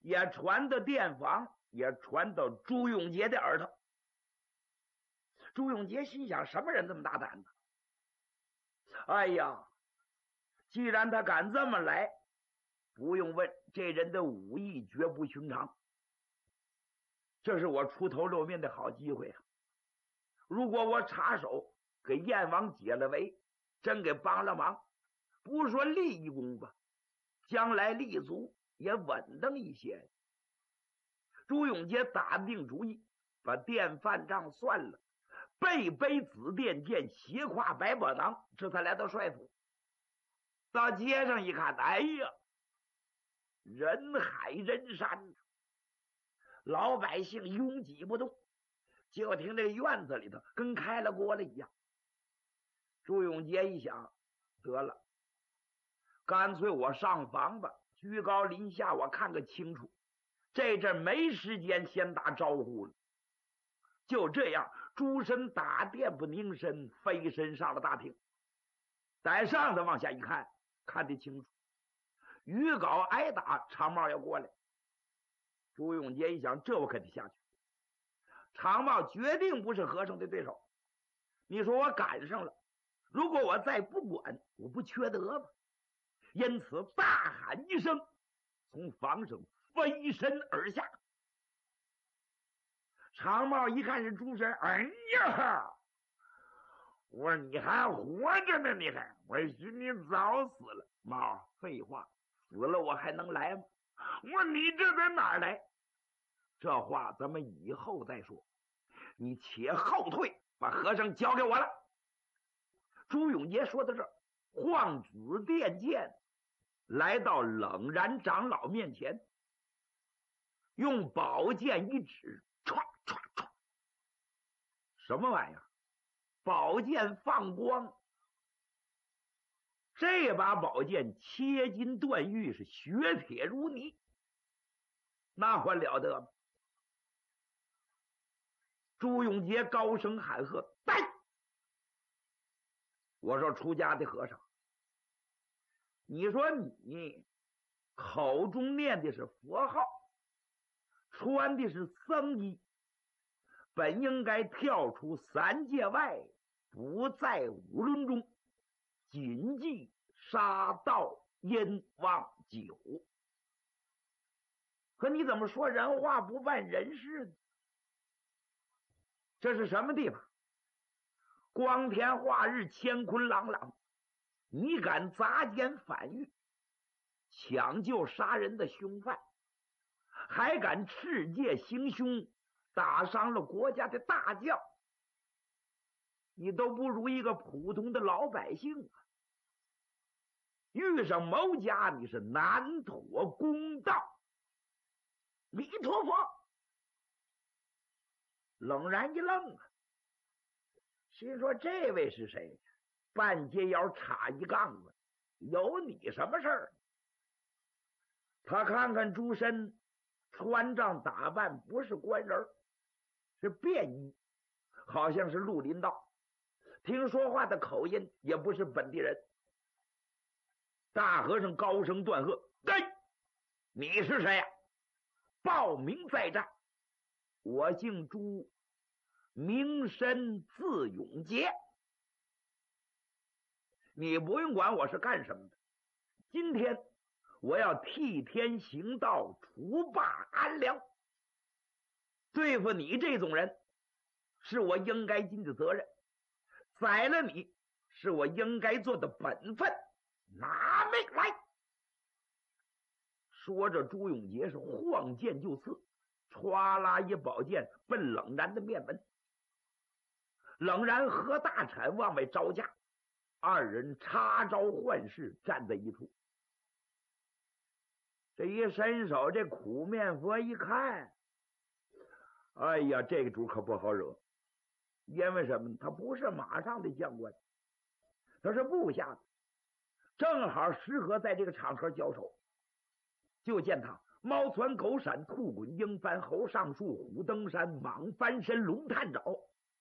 也传到殿房，也传到朱永杰的耳朵。朱永杰心想，什么人这么大胆呢？哎呀，既然他敢这么来，不用问，这人的武艺绝不寻常。这是我出头露面的好机会啊！如果我插手给燕王解了围，真给帮了忙，不说立一功吧，将来立足也稳当一些。朱永杰打定主意，把电饭账算了，背背紫电剑，斜挎百宝囊，这才来到帅府。到街上一看，哎呀，人海人山，老百姓拥挤不动，就听这院子里头跟开了锅了一样。朱永杰一想，得了，干脆我上房吧，居高临下，我看个清楚。这阵没时间先打招呼了。就这样，朱深打电不凝身，飞身上了大厅。在上头往下一看，看得清楚，于镐挨打，长帽要过来。朱永杰一想，这我可得下去。长帽决定不是和尚的对手。你说我赶上了，如果我再不管，我不缺德吗？因此大喊一声，从房上飞身而下。长帽一看是朱深，哎呀，我说你还活着呢，你还，我许你早死了。帽，废话，死了我还能来吗？我说你这在哪儿来？这话咱们以后再说，你且后退，把和尚交给我了。朱永杰说到这儿，晃紫电剑来到冷然长老面前，用宝剑一指，唰唰唰，什么玩意儿？宝剑放光。这把宝剑切金断玉，是雪铁如泥，那还了得吗？朱永杰高声喊喝：“来！”我说出家的和尚，你说你口中念的是佛号，穿的是僧衣，本应该跳出三界外，不在五伦中，谨记杀盗淫妄酒。可你怎么说人话不办人事呢？这是什么地方？光天化日，乾坤朗朗，你敢砸奸反狱，抢救杀人的凶犯，还敢持剑行凶，打伤了国家的大将，你都不如一个普通的老百姓啊！遇上谋家，你是难妥公道。弥陀佛！冷然一愣啊，心说这位是谁？半截腰插一杠子，有你什么事儿？他看看朱深，穿帐打扮不是官人，是便衣，好像是绿林道，听说话的口音也不是本地人。大和尚高声断喝：“对，你是谁呀？报名在战。我姓朱，名深，字永杰。你不用管我是干什么的，今天我要替天行道，除霸安良。对付你这种人，是我应该尽的责任，宰了你是我应该做的本分，拿命来！”说着，朱永杰是晃剑就刺，歘啦一宝剑奔冷然的面门。冷然和大铲往外招架，二人插招换式，站在一处。这一伸手，这苦面佛一看，哎呀，这个主可不好惹。因为什么？他不是马上的将官，他是部下的，正好适合在这个场合交手。就见他猫窜狗闪，兔滚鹰翻，猴上树，虎登山，蟒翻身，龙探爪，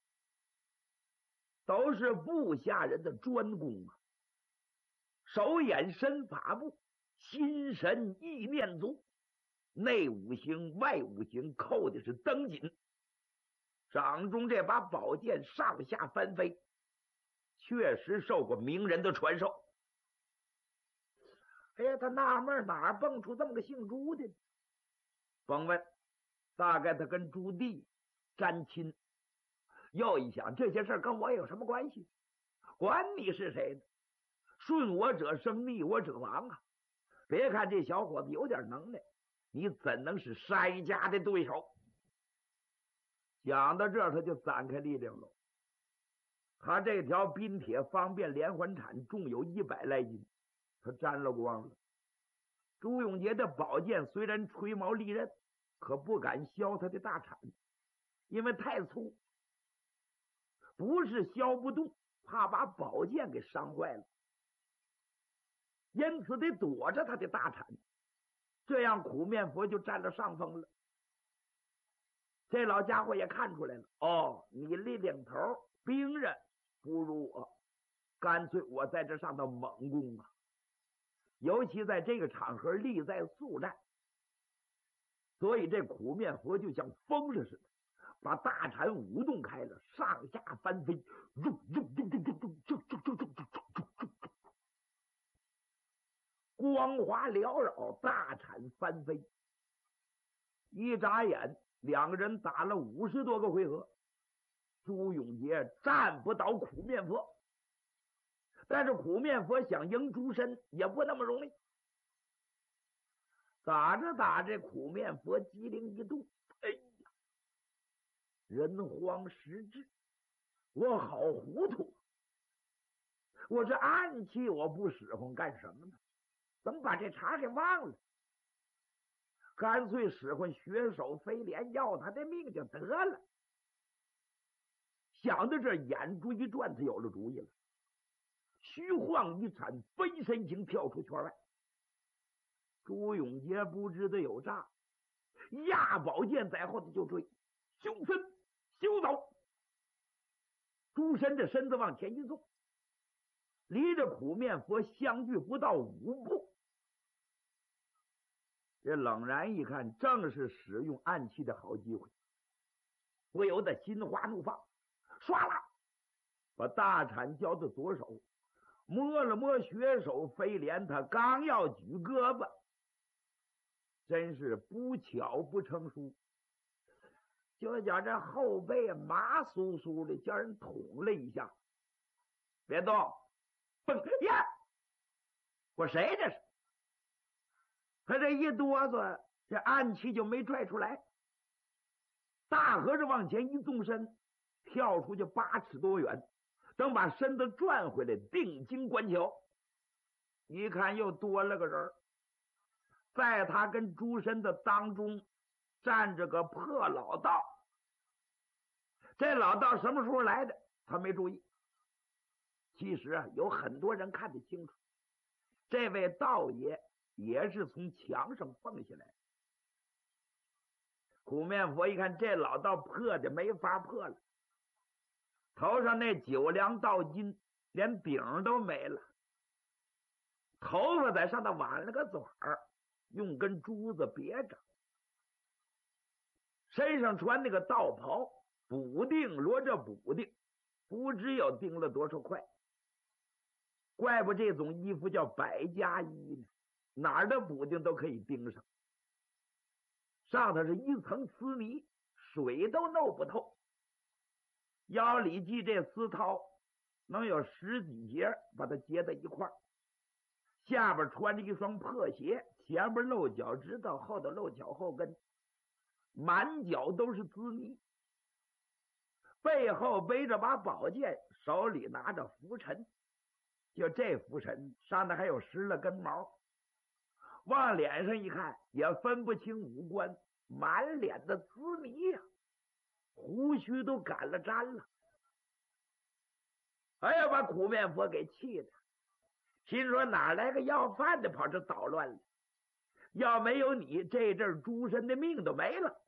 都是部下人的专攻啊！手眼身法步，心神意念足， 内五行外五行扣的是登紧，掌中这把宝剑上下翻飞，确实受过名人的传授。哎呀，他纳闷哪儿蹦出这么个姓朱的呢？甭问，大概他跟朱棣沾亲。又一想，这些事跟我有什么关系？管你是谁呢？顺我者生，逆我者亡啊！别看这小伙子有点能耐，你怎能是筛家的对手？讲到这儿，他就攒开力量了。他这条冰铁方便连环铲重有100来斤，他沾了光了。朱永杰的宝剑虽然吹毛利刃，可不敢削他的大铲，因为太粗，不是削不动，怕把宝剑给伤坏了，因此得躲着他的大铲，这样苦面佛就占了上风了。这老家伙也看出来了，哦，你力量头兵刃不如我，干脆我在这上头猛攻啊！尤其在这个场合力在速战，所以这苦面佛就像疯了似的，把大铲舞动开了，上下翻飞，光华缭绕，大铲翻飞。一眨眼，两个人打了50多个回合，朱永杰战不倒苦面佛。但是苦面佛想赢朱深也不那么容易。打着打着，苦面佛机灵一动，哎呀，人慌失智，我好糊涂，我这暗器我不使唤干什么呢？怎么把这茬给忘了？干脆使唤血手飞廉要他的命就得了。想到这，眼珠一转，他有了主意了。虚晃一铲，飞身形跳出圈外。朱永杰不知道有诈，压宝剑在后头就追，休分休走。朱深这身子往前一纵，离着苦面佛相距不到5步。这冷然一看，正是使用暗器的好机会，不由得心花怒放，唰啦把大铲交到左手，摸了摸血手飞廉，他刚要举胳膊，真是不巧不成书，就觉这后背麻酥酥的，叫人捅了一下。别动！蹦呀！我谁这是？他这一哆嗦，这暗器就没拽出来。大和尚往前一纵身，跳出去8尺多远，等把身子转回来，定睛观瞧，一看又多了个人，在他跟朱深的当中站着个破老道。这老道什么时候来的他没注意，其实啊，有很多人看得清楚，这位道爷也是从墙上蹦下来。苦面佛一看这老道破的没法破了，头上那9梁道巾连顶都没了，头发在上头挽了个嘴儿，用根珠子别着，身上穿那个道袍，补丁罗着补丁，不知要钉了多少块。怪不这种衣服叫百家衣呢，哪儿的补丁都可以钉上。上头是一层丝泥，水都漏不透。腰里系这丝绦能有10几节，把它结在一块儿。下边穿着一双破鞋，前边露脚趾头，后头露脚后跟，满脚都是滋泥。背后背着把宝剑，手里拿着拂尘，就这拂尘上头还有10了根毛。往脸上一看也分不清五官，满脸的滋泥呀，胡须都赶了粘了。哎呀，把苦面佛给气的，心说哪来个要饭的跑这捣乱了，要没有你，这阵朱深的命都没了。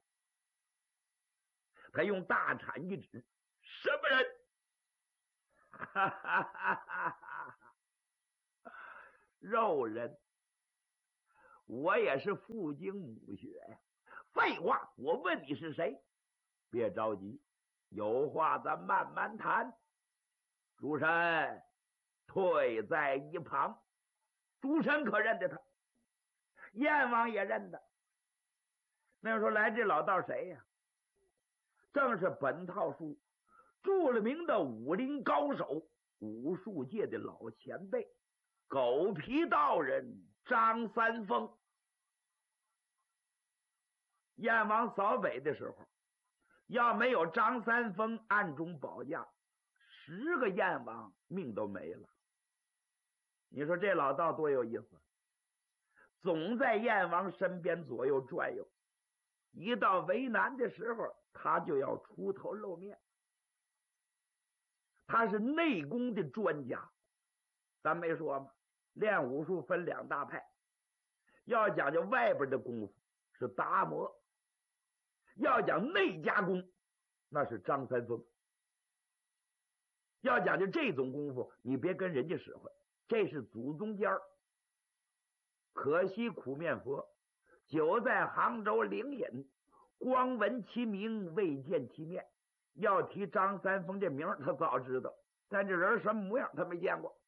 他用大铲一指，什么人？哈哈哈哈哈！肉人！ 我也是父精母血呀。废话，我问你是谁？别着急，有话咱慢慢谈。诸神退在一旁。诸神可认得他，燕王也认得。那样说来，这老道谁呀？正是本套书著了名的武林高手，武术界的老前辈，狗皮道人张三丰。燕王扫北的时候，要没有张三丰暗中保驾，10个燕王命都没了。你说这老道多有意思，总在燕王身边左右转悠，一到为难的时候，他就要出头露面。他是内功的专家，咱没说吗？练武术分2大派，要讲究外边的功夫是达摩，要讲内家功那是张三丰。要讲究这种功夫，你别跟人家使唤，这是祖宗间儿。可惜苦面佛久在杭州灵隐，光闻其名未见其面。要提张三丰这名他早知道，但这人什么模样他没见过。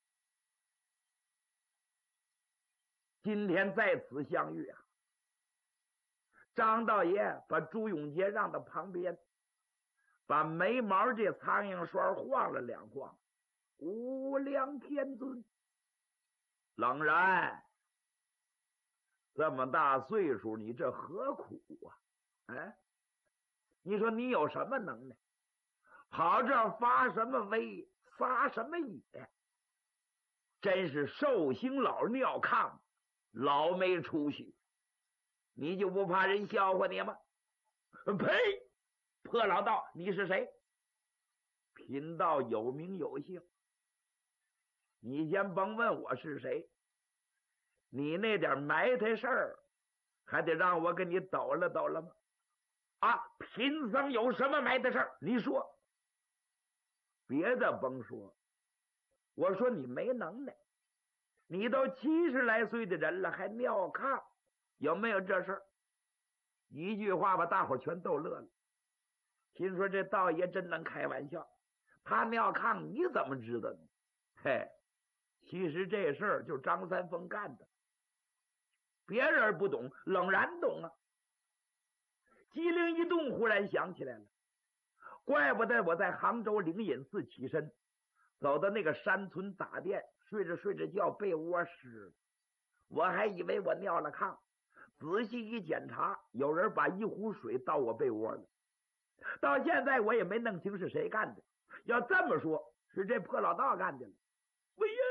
今天在此相遇啊，张道爷把朱永杰让到旁边，把眉毛这苍蝇栓晃了2晃。无量天尊，冷然这么大岁数，你这何苦啊？哎，你说你有什么能耐？跑这儿发什么威，撒什么野？真是寿星老尿炕，老没出息。你就不怕人笑话你吗？呸！破老道，你是谁？贫道有名有姓，你先甭问我是谁，你那点埋汰事儿还得让我跟你抖了抖了吗？啊，贫僧有什么埋汰事儿？你说。别的甭说，我说你没能耐，你都70来岁的人了，还尿炕，有没有这事儿？一句话把大伙全逗乐了，心说这道爷真能开玩笑，他尿炕你怎么知道呢？嘿，其实这事儿就是张三丰干的，别人不懂，冷然懂啊。机灵一动，忽然想起来了，怪不得我在杭州灵隐寺起身，走到那个山村打店，睡着睡着觉被窝湿了，我还以为我尿了炕，仔细一检查，有人把1壶水倒我被窝了。到现在我也没弄清是谁干的，要这么说，是这破老道干的了。喂呀，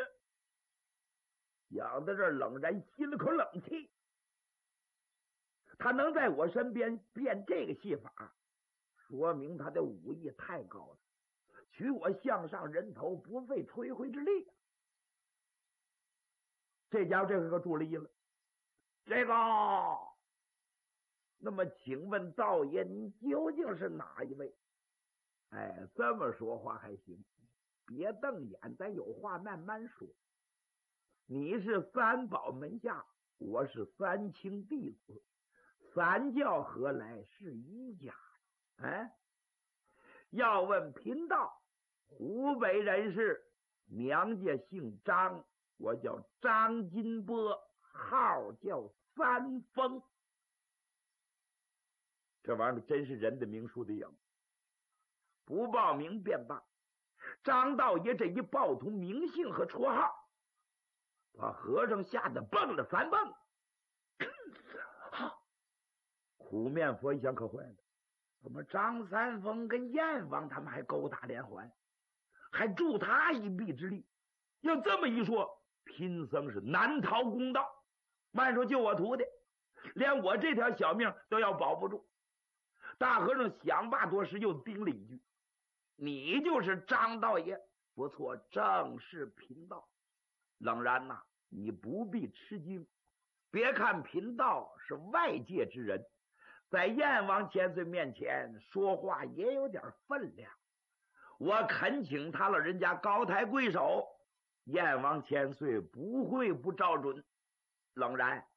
想到这儿，冷然吸了口冷气。他能在我身边变这个戏法，说明他的武艺太高了，取我项上人头不费吹灰之力。这家伙这可注了意了，这个，那么请问道爷，你究竟是哪一位？哎，这么说话还行，别瞪眼，咱有话慢慢说。你是3宝门下，我是3清弟子，3教合来是一家。哎，要问贫道，湖北人士，娘家姓张，我叫张金波，号叫三丰。这玩意儿真是人的名书的影，不报名便罢。张道爷这一报出名姓和绰号，把和尚吓得蹦了3蹦。苦面佛一想，可坏了，怎么张三丰跟燕王他们还勾打连环，还助他一臂之力？要这么一说，贫僧是难逃公道。慢说救我徒弟，连我这条小命都要保不住。大和尚想罢多时，又叮了一句：“你就是张道爷？不错，正是贫道。冷然呐，你不必吃惊。别看贫道是外界之人，在燕王千岁面前说话也有点分量。我恳请他老人家高抬贵手，燕王千岁不会不照准。冷然，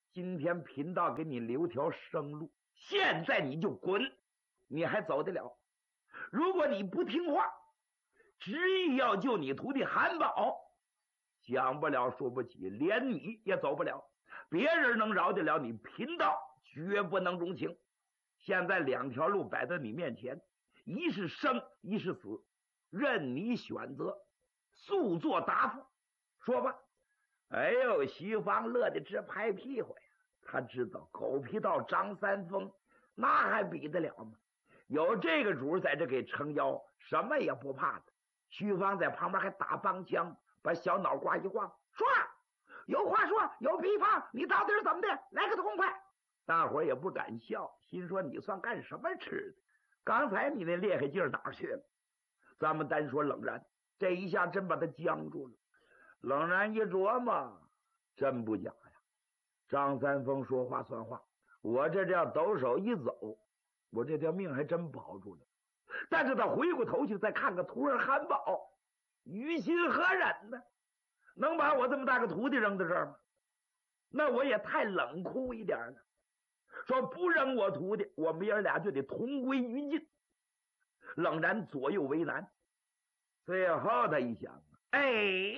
今天贫道给你留条生路，现在你就滚，你还走得了。如果你不听话，执意要救你徒弟韩宝，讲不了说不起，连你也走不了。别人能饶得了你，贫道绝不能容情。现在两条路摆在你面前，一是生，一是死，任你选择，速做答复。说吧。哎呦，徐芳乐得直拍屁股呀！他知道狗皮道张三丰那还比得了吗？有这个主在这给撑腰，什么也不怕的。徐芳在旁边还打帮腔，把小脑瓜一晃，说有话说，有批判，你到底是怎么的？来个痛快！大伙也不敢笑，心说你算干什么吃的？刚才你那厉害劲儿哪儿去了？咱们单说冷然，这一下真把他僵住了。冷然一琢磨，真不假呀！张三丰说话算话，我这要抖手一走，我这条命还真保住了。但是他回过头去再看看徒儿韩宝，于心何忍呢？能把我这么大个徒弟扔在这儿吗？那我也太冷酷一点了。说不扔我徒弟，我们爷俩就得同归于尽。冷然左右为难，最后他一想，哎，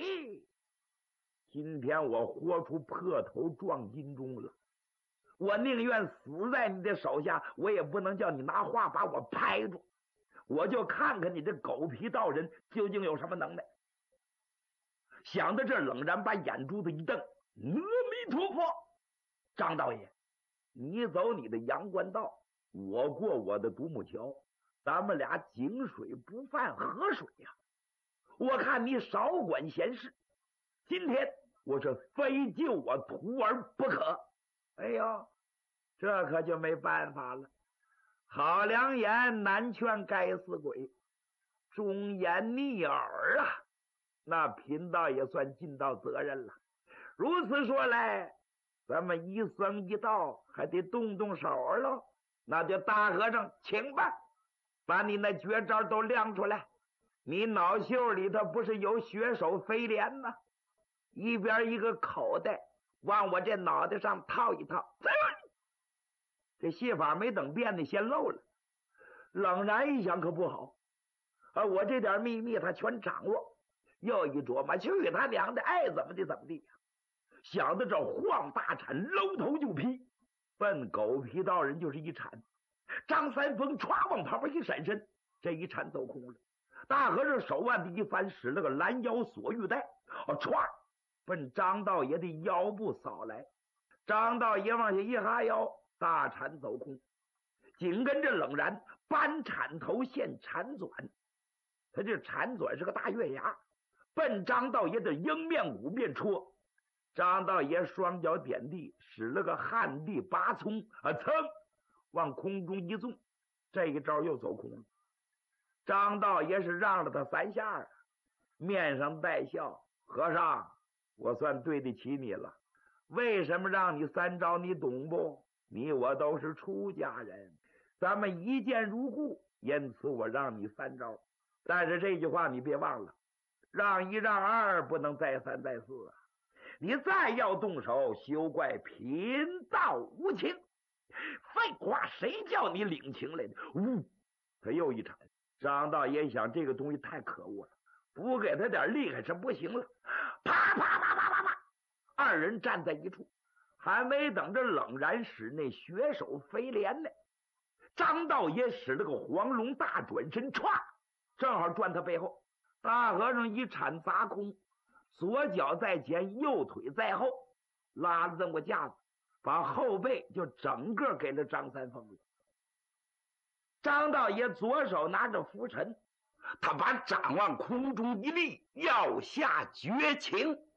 今天我豁出破头撞金钟了，我宁愿死在你的手下，我也不能叫你拿话把我拍住。我就看看你这狗皮道人究竟有什么能耐。想到这，冷然把眼珠子一瞪，阿弥陀佛！张道爷，你走你的阳关道，我过我的独木桥，咱们俩井水不犯河水呀。我看你少管闲事，今天我是非救我徒儿不可。哎呦，这可就没办法了。好良言难劝该死鬼，忠言逆耳啊！那贫道也算尽到责任了。如此说来，咱们一僧一道还得动动手喽。那就大和尚请吧，把你那绝招都亮出来。你脑袖里头不是有血手飞镰吗？一边一个口袋，往我这脑袋上套一套。这戏法没等变的先漏了。冷然一想可不好啊，我这点秘密他全掌握。又一琢磨，去他娘的，爱怎么的怎么地呀！想到这，晃大铲搂头就劈，奔狗皮道人就是一铲。张三丰歘往旁边一闪身，这一铲走空了。大和尚手腕子一翻，使了个拦腰锁玉带，歘奔张道爷的腰部扫来。张道爷往下一哈腰，大铲走空。紧跟着冷然搬铲头现铲转，他这铲转是个大月牙，奔张道爷的迎面骨便戳。张道爷双脚点地，使了个旱地拔葱噌往空中一纵，这一招又走空了。张道爷是让了他3下，面上带笑，和尚，我算对得起你了。为什么让你3招你懂不？你我都是出家人，咱们一见如故，因此我让你3招。但是这句话你别忘了，让1让2，不能再3再4啊！你再要动手，休怪贫道无情。废话，谁叫你领情来的？呜，他又一铲。张道爷想，这个东西太可恶了，不给他点厉害是不行了。啪啪啪啪啪啪，二人站在一处，还没等着冷然使那血手飞镰呢，张道爷使了个黄龙大转身，歘，正好转他背后。大和尚一铲砸空，左脚在前，右腿在后，拉了这么个架子，把后背就整个给了张三丰了。张道爷左手拿着拂尘，他把掌往空中一立，要下绝情。